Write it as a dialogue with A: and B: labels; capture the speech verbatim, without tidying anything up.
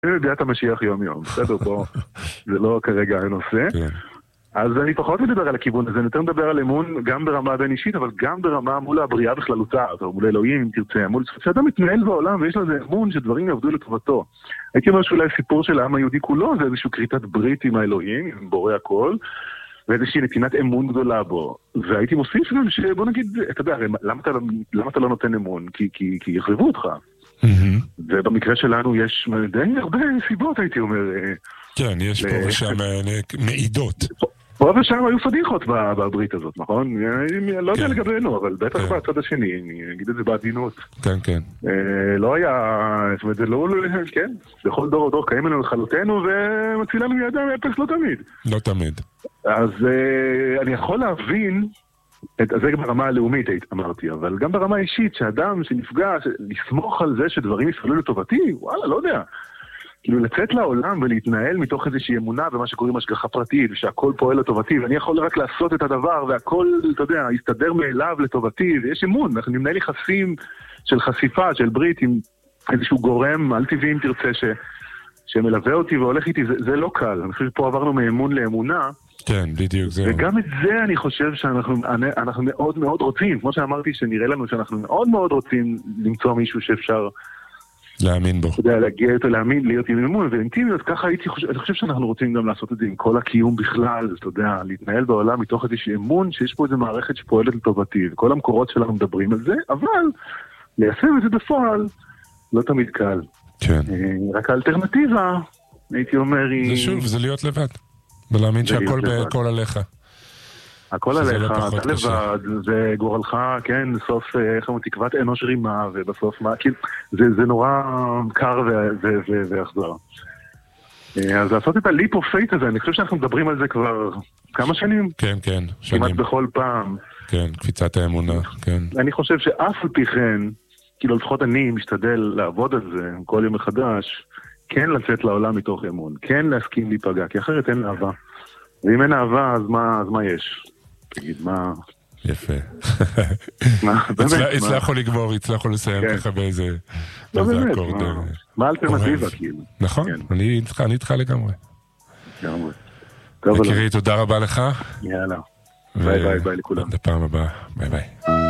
A: ביאת המשיח יום יום, בסדר פה, זה לא כרגע הנושא. אז אני פחות מדבר על הכיוון הזה, אני יותר מדבר על אמון גם ברמה בין אישית, אבל גם ברמה מול הבריאה בכללותה, או מול אלוהים אם תרצה, מול שאתה מתנהל בעולם ויש לזה אמון שדברים יעבדו לטובתו. הייתי אומר שאולי סיפור של העם היהודי כולו זה איזשהו כריתת ברית עם האלוהים, עם בורא הכל, ואיזושהי נתינת אמון גדולה בו. והייתי מוסיף גם שבוא נגיד, אתה יודע, למה אתה, למה אתה לא נותן אמון? כי, כי, כי יחריבו אותך. ובמקרה שלנו יש די הרבה סיבות, הייתי אומר.
B: כן, יש פה ושם מעידות.
A: פה ושם היו פדיחות בברית הזאת, נכון? אני לא יודע לגבינו, אבל בטח בצד השני, אני אגיד את זה בעדינות.
B: כן, כן.
A: לא היה, זאת אומרת, זה לא, כן, בכל דור ודור קיים לנו לכלותנו, ומציל לנו ידע מאפס לא תמיד.
B: לא תמיד.
A: אז אני יכול להבין, זה גם ברמה הלאומית אמרתי, אבל גם ברמה האישית, שאדם שנפגע, לסמוך על זה שדברים יפעלו לטובתי, וואלה, לא יודע. כאילו לצאת לעולם ולהתנהל מתוך איזושהי אמונה במה שקוראים השגחה פרטית, ושהכל פועל לטובתי, ואני יכול רק לעשות את הדבר, והכל, אתה יודע, יסתדר מאליו לטובתי, ויש אמון, אנחנו נמנהל יחסים של חשיפה, של ברית, עם איזשהו גורם, אל טבעי אם תרצה, ש, שמלווה אותי והולך איתי, זה, זה לא קל. אני חושב שפה עברנו מאמון לאמונה,
B: כן, בדיוק זה.
A: וגם את זה אני חושב שאנחנו אנחנו מאוד מאוד רוצים, כמו שאמרתי שנראה לנו שאנחנו מאוד מאוד רוצים למצוא מישהו שאפשר
B: להאמין בו.
A: אתה יודע, להגיע איתו, להאמין, להיות עם אמון ואינטימיות, ככה הייתי חושב, אני חושב שאנחנו רוצים גם לעשות את זה עם כל הקיום בכלל, אתה יודע, להתנהל בעולם מתוך איזושהי אמון שיש פה איזו מערכת שפועלת לטובתי, וכל המקורות שלנו מדברים על זה, אבל ליישם את זה בפועל לא תמיד קל.
B: כן.
A: רק האלטרנטיבה, הייתי אומר, היא...
B: זה שוב, זה להיות לבד. ולהאמין שהכל בכל עליך.
A: הכל עליך, אתה לבד, זה גורלך, כן, בסוף, איך אמרו, תקוות אנוש רימה, ובסוף מה, כאילו, זה נורא קר ואכזר. אז לעשות את הליפ אוף פייט הזה, אני חושב שאנחנו מדברים על זה כבר כמה שנים?
B: כן, כן, שנים.
A: כמעט בכל פעם.
B: כן, קפיצת האמונה, כן.
A: אני חושב שאף על פי כן, כאילו לפחות אני משתדל לעבוד על זה כל יום מחדש, כן לצאת לעולם מתוך אמון, כן להסכים להיפגע, כי אחרת אין אהבה. ואם אין אהבה, אז מה, אז מה יש? תגיד, מה...
B: יפה.
A: מה, באמת?
B: הצלחו לגמור, הצלחו לסיים ככה באיזה...
A: לא באמת, מה האלטרנטיבה, כאילו?
B: נכון, אני איתך לגמרי.
A: לגמרי.
B: יקירי, תודה רבה לך.
A: יאללה. ביי ביי, ביי לכולם.
B: עד הפעם הבאה, ביי ביי.